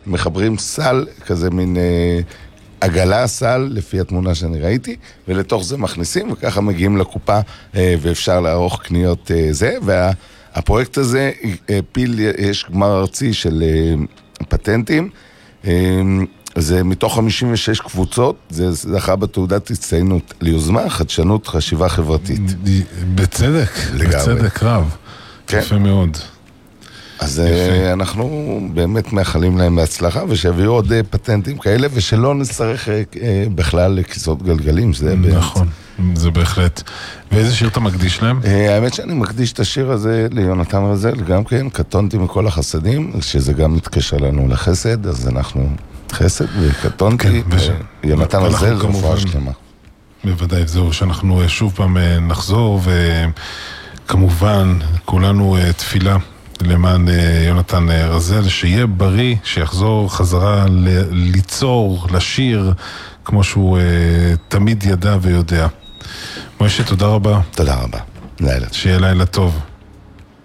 מחברים סל, כזה מין עגלה סל, לפי התמונה שאני ראיתי, ולתוך זה מכניסים, וככה מגיעים לקופה, ואפשר לערוך קניות זה, והפרויקט הזה, יש גמר ארצי של פטנטים, זה מתוך 56 קבוצות, זה זכה בתעודת הצטיינות ליוזמה, חדשנות, חשיבה חברתית. בצדק, בצדק רב. יפה מאוד. אז אנחנו באמת מאחלים להם בהצלחה, ושהביאו עוד פטנטים כאלה, ושלא נצטרך בכלל לכיסאות גלגלים. נכון, זה בהחלט. ואיזה שיר אתה מקדיש להם? האמת שאני מקדיש את השיר הזה ליונתן רזל, גם כן, קטונתי מכל החסדים, שזה גם מתקשר לנו לחסד, אז אנחנו חסד וקטונתי, יונתן רזל, רפואה שלמה. בוודאי, זהו, שאנחנו שוב פעם נחזור, וכמובן, כולנו תפילה. למען יונתן רזל, שיהיה בריא, שיחזור חזרה ליצור, לשיר, כמו שהוא תמיד ידע ויודע. מוישה, תודה רבה. תודה רבה. לילה. שיהיה לילה טוב.